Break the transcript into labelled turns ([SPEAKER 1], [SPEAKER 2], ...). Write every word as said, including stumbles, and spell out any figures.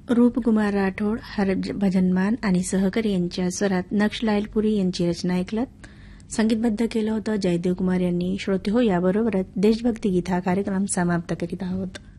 [SPEAKER 1] रूपकुमार राठोड, हरभजन मान आणि सहकारी यांच्या स्वरात नक्षलालपुरी यांची रचना ऐकलत. संगीतबद्ध केलं होतं जयदेव कुमार यांनी. श्रोते हो, याबरोबरच देशभक्ती गीत हा कार्यक्रम समाप्त करीत आहोत.